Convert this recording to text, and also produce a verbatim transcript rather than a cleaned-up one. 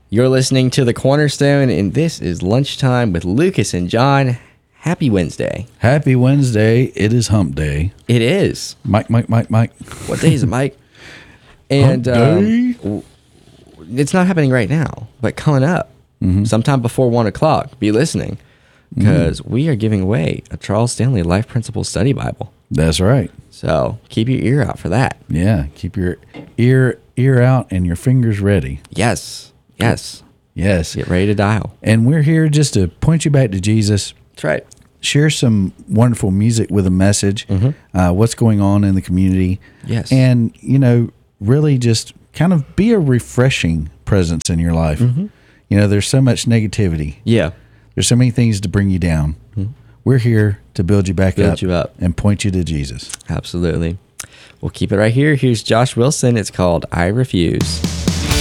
You're listening to The Cornerstone, and this is Lunchtime with Lucas and John. Happy Wednesday. Happy Wednesday. It is hump day. It is. Mike, Mike, Mike, Mike. What day is it, Mike? And Hump day? Um, it's not happening right now, but coming up, mm-hmm. sometime before one o'clock, be listening, because mm-hmm. we are giving away a Charles Stanley Life Principles Study Bible. That's right. So keep your ear out for that. Yeah, keep your ear ear out and your fingers ready. Yes. Yes. Yes. Get ready to dial. And we're here just to point you back to Jesus. That's right. Share some wonderful music with a message, mm-hmm. uh, what's going on in the community. Yes. And, you know, really just kind of be a refreshing presence in your life. Mm-hmm. You know, there's so much negativity. Yeah. There's so many things to bring you down. Mm-hmm. We're here to build you back build up, you up and point you to Jesus. Absolutely. We'll keep it right here. Here's Josh Wilson. It's called I Refuse.